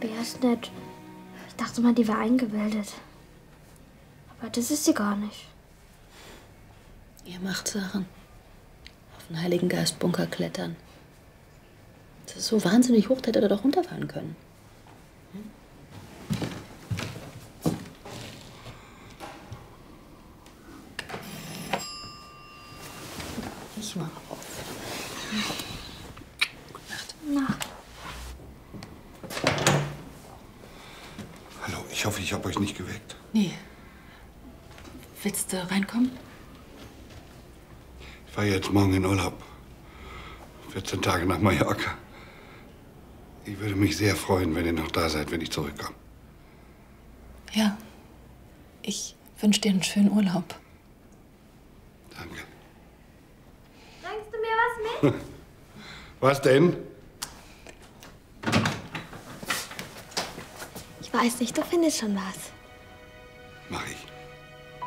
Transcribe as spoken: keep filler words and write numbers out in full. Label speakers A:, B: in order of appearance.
A: Bea ist nett. Ich dachte mal, die war eingebildet. Aber das ist sie gar nicht.
B: Ihr macht Sachen. Auf den Heiligen Geist Bunker klettern. Das ist so wahnsinnig hoch, da hätte er doch runterfahren können. Hm? Ich mach auf. Gute Nacht.
A: Nacht.
C: Hallo, ich hoffe, ich habe euch nicht geweckt.
B: Nee. Willst du reinkommen?
C: Ich fahre jetzt morgen in Urlaub. vierzehn Tage nach Mallorca. Ich würde mich sehr freuen, wenn ihr noch da seid, wenn ich zurückkomme.
B: Ja. Ich wünsche dir einen schönen Urlaub.
C: Danke.
A: Bringst du mir was mit?
C: Was denn?
A: Ich weiß nicht, du findest schon was.
C: Mach ich.